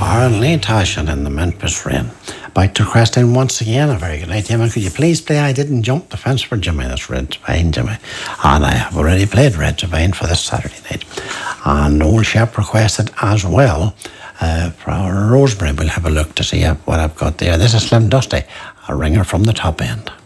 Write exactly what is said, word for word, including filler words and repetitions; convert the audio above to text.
Arlene Tashan in the Memphis Rain. Back to Creston once again. A very good night, Jimmy. Could you please play I Didn't Jump the Fence for Jimmy? That's Red Javine, Jimmy. And I have already played Red Javine for this Saturday night. And Old Shep requested as well uh, for Rosemary. We'll have a look to see what I've got there. This is Slim Dusty, a ringer from the top end.